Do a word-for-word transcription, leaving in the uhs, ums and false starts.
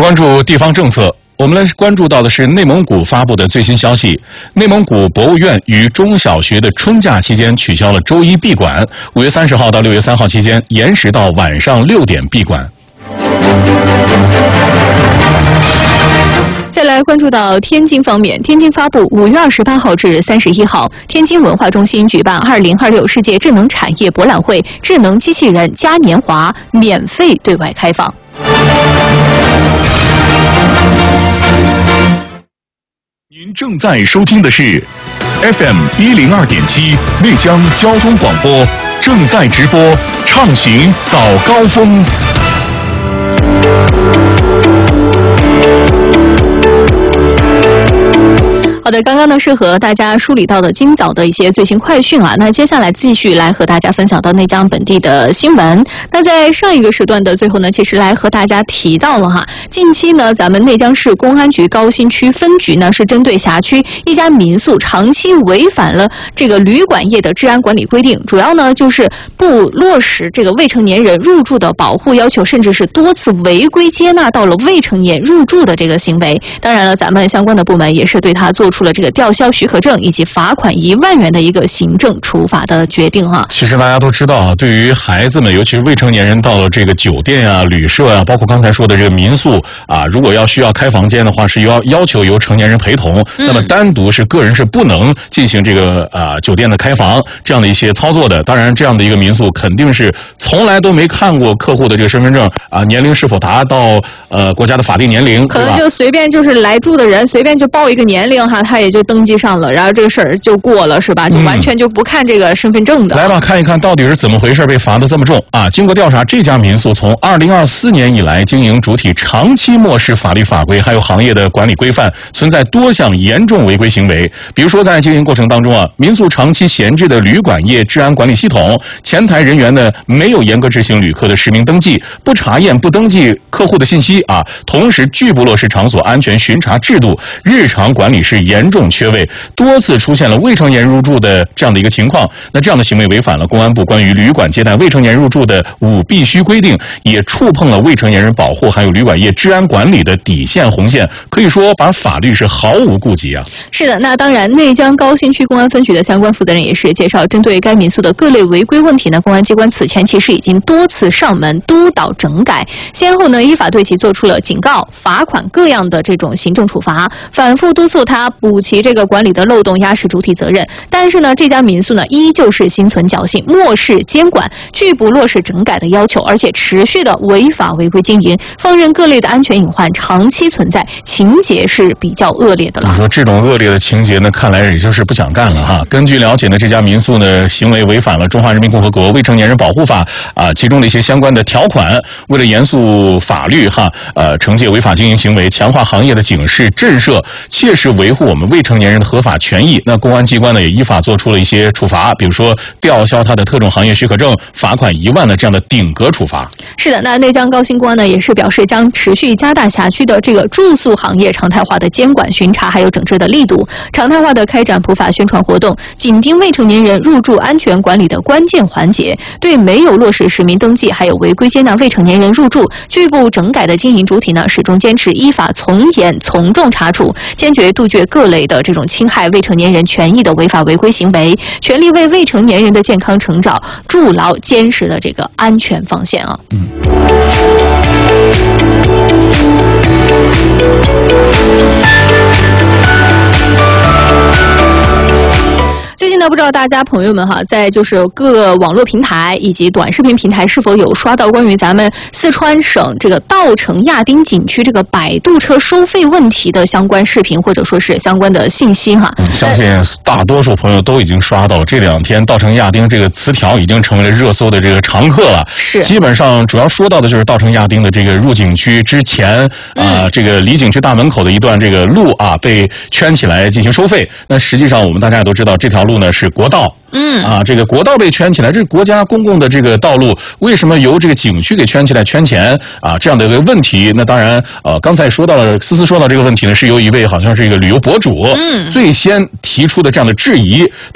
关注地方政策，我们来关注到的是内蒙古发布的最新消息。内蒙古博物院于中小学的春假期间取消了周一闭馆，五月三十号到六月三号期间延时到晚上六点闭馆。 再来关注到天津方面，天津发布五月二十八号至三十一号，天津文化中心举办二零二六世界智能产业博览会智能机器人嘉年华免费对外开放。 您正在收听的是 F M 一零二点七内江交通广播，正在直播畅行早高峰。 好的，刚刚呢是和大家梳理到的今早的一些最新快讯啊，那接下来继续来和大家分享到内江本地的新闻。那在上一个时段的最后呢，其实来和大家提到了哈，近期呢咱们内江市公安局高新区分局呢是针对辖区一家民宿长期违反了这个旅馆业的治安管理规定，主要呢就是不落实这个未成年人入住的保护要求，甚至是多次违规接纳到了未成年入住的这个行为。当然了，咱们相关的部门也是对他做出了这个吊销许可证以及罚款一万元的一个行政处罚的决定哈。 其实大家都知道啊，对于孩子们，尤其是未成年人到了这个酒店啊、旅社啊，包括刚才说的这个民宿啊，如果要需要开房间的话，是要要求由成年人陪同，嗯、那么单独是个人是不能进行这个啊酒店的开房这样的一些操作的。当然，这样的一个民宿肯定是从来都没看过客户的这个身份证啊，年龄是否达到呃国家的法定年龄， 可能就随便就是来住的人随便就报一个年龄哈，他也就登记上了，然后这个事儿就过了是吧？就完全就不看这个身份证的。 嗯、来吧，看一看到底是怎么回事，被罚的这么重啊！经过调查，这家民宿从二零二四年以来，经营主体长期漠视法律法规，还有行业的管理规范，存在多项严重违规行为。比如说，在经营过程当中啊，民宿长期闲置的旅馆业治安管理系统，前台人员呢没有严格执行旅客的实名登记，不查验、不登记客户的信息啊，同时拒不落实场所安全巡查制度，日常管理是严重缺位，多次出现了未成年入住的这样的一个情况。那这样的行为违反了公安部关于旅馆接待未成年入住的五必须规定，也触碰了未成年人保护还有旅馆业治安管理的底线红线，可以说把法律是毫无顾及啊。 是的，那当然，内江高新区公安分局的相关负责人也是介绍，针对该民宿的各类违规问题呢，公安机关此前其实已经多次上门督导整改，先后呢依法对其做出了警告、罚款各样的这种行政处罚，反复督促他补齐这个管理的漏洞，压实主体责任。但是呢，这家民宿呢依旧是心存侥幸，漠视监管，拒不落实整改的要求，而且持续的违法违规经营，放任各类的安全隐患长期存在，情节是比较恶劣的了。 你说这种恶劣的情节呢，看来也就是不想干了哈。根据了解呢，这家民宿呢行为违反了《中华人民共和国未成年人保护法》啊其中的一些相关的条款。为了严肃法律哈，呃，惩戒违法经营行为，强化行业的警示震慑，切实维护我们未成年人的合法权益。那公安机关呢也依法做出了一些处罚，比如说吊销他的特种行业许可证、罚款一万的这样的顶格处罚。 是的，那内江高新公安呢也是表示将持续加大辖区的这个住宿行业常态化的监管、巡查还有整治的力度，常态化的开展普法宣传活动，紧盯未成年人入住安全管理的关键环节，对没有落实实名登记还有违规接纳未成年人入住、拒不整改的经营主体呢，始终坚持依法从严从重查处，坚决杜绝各类的这种侵害未成年人权益的违法违规行为，全力为未成年人的健康成长筑牢坚实的这个安全防线啊。嗯。最近呢，不知道大家朋友们哈，在就是各网络平台以及短视频平台是否有刷到关于咱们四川省这个稻城亚丁景区这个摆渡车收费问题的相关视频或者说是相关的信息哈？ 嗯、相信大多数朋友都已经刷到了。这两天稻城亚丁这个词条已经成为了热搜的这个常客了。 是， 基本上主要说到的就是稻城亚丁的这个入景区之前啊、呃嗯，这个离景区大门口的一段这个路啊被圈起来进行收费。那实际上我们大家也都知道，这条路呢是国道。 嗯啊，这个国道被圈起来，这是国家公共的这个道路，为什么由这个景区给圈起来圈钱啊？这样的一个问题，那当然，呃，刚才说到了，思思说到这个问题呢，是由一位好像是一个旅游博主，嗯，最先提出的这样的质疑。